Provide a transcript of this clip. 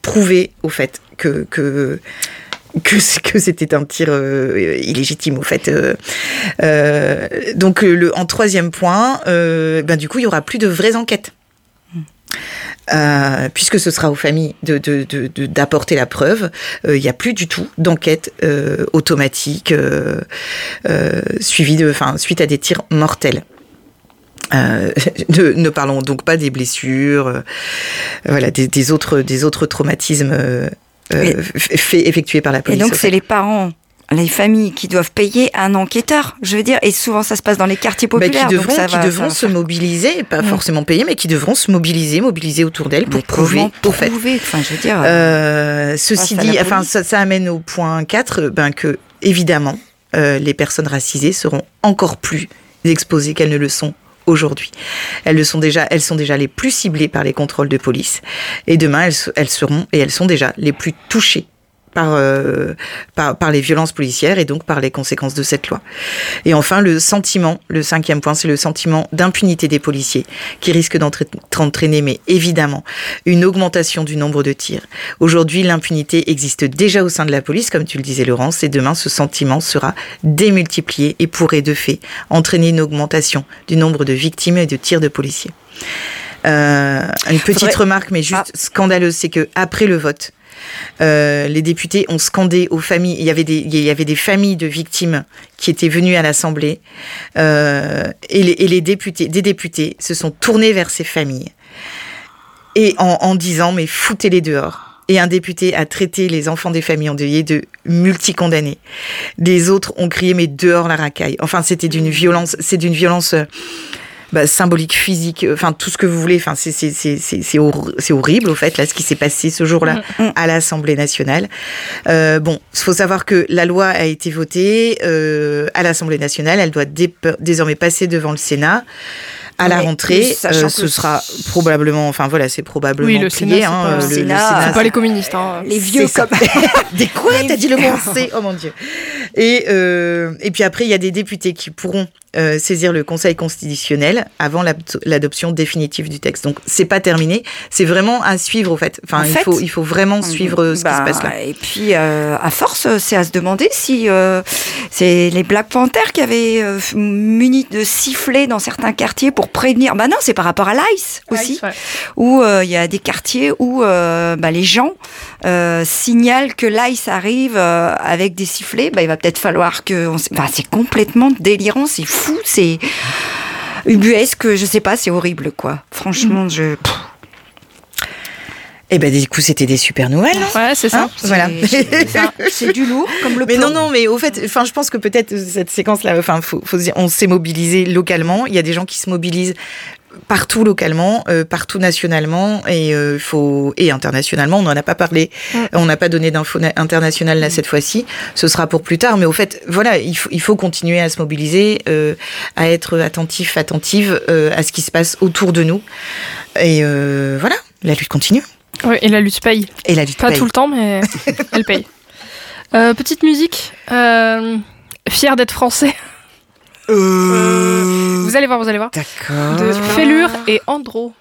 prouver au fait que c'était un tir illégitime au fait. Donc en troisième point, du coup il y aura plus de vraies enquêtes. Puisque ce sera aux familles d'apporter la preuve, il n'y a plus du tout d'enquête automatique suite à des tirs mortels. Ne parlons donc pas des blessures, des autres traumatismes effectués par la police. Et donc c'est les parents, les familles qui doivent payer un enquêteur, je veux dire, et souvent ça se passe dans les quartiers populaires. Qui devront se mobiliser, pas forcément payer, mais qui devront se mobiliser autour d'elles pour prouver au fait. Enfin, je veux dire. Ceci dit, ça amène au point 4, que évidemment, les personnes racisées seront encore plus exposées qu'elles ne le sont aujourd'hui. Elles sont déjà les plus ciblées par les contrôles de police, et demain elles seront et elles sont déjà les plus touchées par les violences policières et donc par les conséquences de cette loi. Et enfin, le cinquième point, c'est le sentiment d'impunité des policiers qui risque d'entraîner, mais évidemment, une augmentation du nombre de tirs. Aujourd'hui, l'impunité existe déjà au sein de la police, comme tu le disais Laurence, et demain, ce sentiment sera démultiplié et pourrait de fait entraîner une augmentation du nombre de victimes et de tirs de policiers. Une petite remarque, mais juste scandaleuse, c'est que après le vote, les députés ont scandé aux familles. Il y avait des familles de victimes qui étaient venues à l'Assemblée, et des députés se sont tournés vers ces familles et en disant mais foutez-les dehors. Et un député a traité les enfants des familles endeuillées de multicondamnés. Les autres ont crié mais dehors la racaille. Enfin, c'était d'une violence. C'est d'une violence. Symbolique, physique, enfin tout ce que vous voulez. Enfin, c'est horrible au fait là ce qui s'est passé ce jour-là à l'Assemblée nationale. Il faut savoir que la loi a été votée à l'Assemblée nationale. Elle doit désormais passer devant le Sénat. À la rentrée, ce sera probablement, c'est probablement le plié. Sénat, le Sénat, c'est pas les communistes. Les vieux comme... Des quoi? T'as dit le mot C? Oh mon Dieu. Et puis après, il y a des députés qui pourront saisir le Conseil constitutionnel avant l'adoption définitive du texte. Donc, c'est pas terminé. C'est vraiment à suivre, au fait. Enfin, il faut vraiment suivre ce qui se passe là. Et puis, à force, c'est à se demander si c'est les Black Panthers qui avaient muni de sifflets dans certains quartiers pour prévenir. Non, c'est par rapport à l'ICE aussi, où il y a des quartiers où les gens signalent que l'ICE arrive avec des sifflets. Il va peut-être falloir que... c'est complètement délirant, c'est fou, c'est ubuesque, je sais pas, c'est horrible, quoi. Franchement, du coup, c'était des super nouvelles. Ouais, c'est ça. Voilà. C'est du lourd, comme le Mais plomb. mais au fait, je pense que peut-être cette séquence-là, faut se dire, on s'est mobilisé localement. Il y a des gens qui se mobilisent partout localement, partout nationalement et internationalement. On n'en a pas parlé, on n'a pas donné d'infos internationales là cette fois-ci. Ce sera pour plus tard, mais au fait, voilà, il faut continuer à se mobiliser, à être attentive à ce qui se passe autour de nous. Et voilà, la lutte continue. Oui, et la lutte paye. Pas tout le temps, mais elle paye. Petite musique. Fier d'être français. Vous allez voir. D'accord. De Fellure et Andro.